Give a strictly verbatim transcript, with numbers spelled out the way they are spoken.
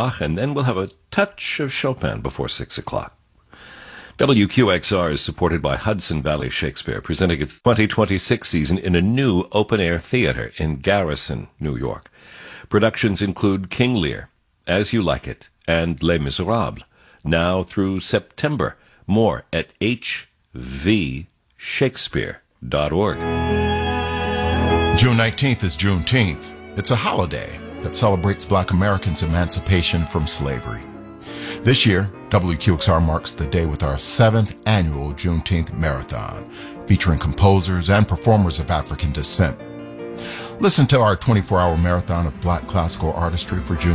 Bach, and then we'll have a touch of Chopin before six o'clock. W Q X R is supported by Hudson Valley Shakespeare, presenting its twenty twenty-six season in a new open-air theater in Garrison, New York. Productions include King Lear, As You Like It, and Les Miserables, now through September. More at h v shakespeare dot org. June nineteenth is Juneteenth. It's a holiday that celebrates Black Americans' emancipation from slavery. This year, W Q X R marks the day with our seventh annual Juneteenth Marathon, featuring composers and performers of African descent. Listen to our twenty-four hour marathon of Black classical artistry for June